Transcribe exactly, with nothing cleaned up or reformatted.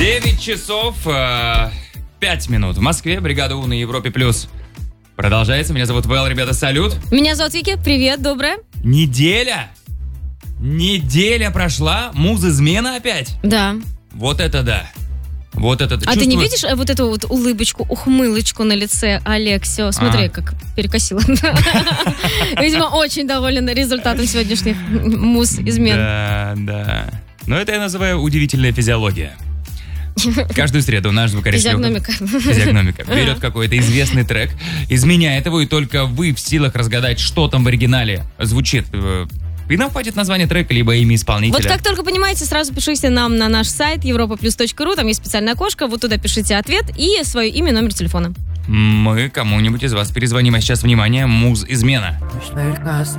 девять часов э, пять минут в Москве. Бригада У на Европе Плюс продолжается. Меня зовут Вэл, ребята, салют. Меня зовут Вики, привет, доброе. Неделя. Неделя прошла. Муз-измена опять. Да. Вот это да. Вот это. А чувствую... ты не видишь э, вот эту вот улыбочку, ухмылочку на лице Алексио? Смотри, А. как перекосило. Видимо, очень доволен результатом сегодняшних муз-измен. Да, да. Но это я называю удивительная физиология. Каждую среду наш звукорежиссер... Физиогномика. Физиогномика. Берет какой-то известный трек, изменяет его, и только вы в силах разгадать, что там в оригинале звучит. И нам хватит название трека, либо имя исполнителя. Вот как только понимаете, сразу пишите нам на наш сайт европа плюс точка ру, там есть специальное окошко, вот туда пишите ответ и свое имя, номер телефона. Мы кому-нибудь из вас перезвоним. А сейчас, внимание, муз-измена.